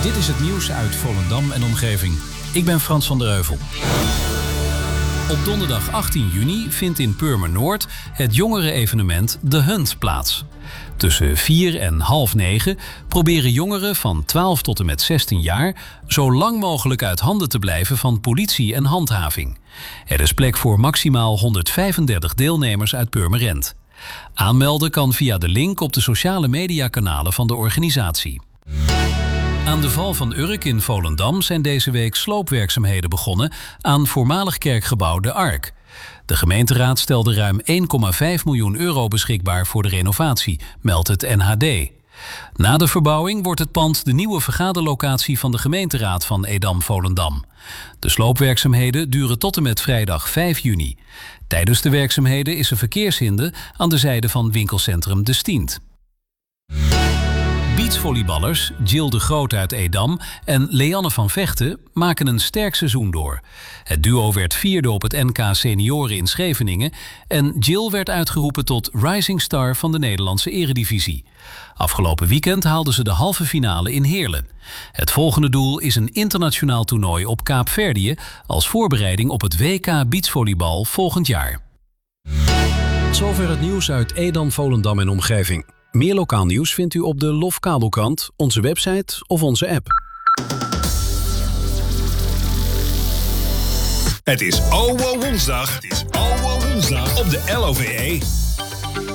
Dit is het nieuws uit Volendam en omgeving. Ik ben Frans van der Heuvel. Op donderdag 18 juni vindt in Purmernoord het jongeren-evenement The Hunt plaats. Tussen 4 en half 9 proberen jongeren van 12 tot en met 16 jaar zo lang mogelijk uit handen te blijven van politie en handhaving. Er is plek voor maximaal 135 deelnemers uit Purmerend. Aanmelden kan via de link op de sociale mediakanalen van de organisatie. Aan de Val van Urk in Volendam zijn deze week sloopwerkzaamheden begonnen aan voormalig kerkgebouw De Ark. De gemeenteraad stelde ruim 1,5 miljoen euro beschikbaar voor de renovatie, meldt het NHD. Na de verbouwing wordt het pand de nieuwe vergaderlocatie van de gemeenteraad van Edam-Volendam. De sloopwerkzaamheden duren tot en met vrijdag 5 juni. Tijdens de werkzaamheden is er verkeershinder aan de zijde van winkelcentrum De Stient. Beachvolleyballers Jill de Groot uit Edam en Leanne van Vechten maken een sterk seizoen door. Het duo werd vierde op het NK Senioren in Scheveningen en Jill werd uitgeroepen tot Rising Star van de Nederlandse Eredivisie. Afgelopen weekend haalden ze de halve finale in Heerlen. Het volgende doel is een internationaal toernooi op Kaapverdië als voorbereiding op het WK Beachvolleybal volgend jaar. Zover het nieuws uit Edam, Volendam en omgeving. Meer lokaal nieuws vindt u op de LOF Kabelkrant, onze website of onze app. Het is OWO woensdag. Op de LOVE.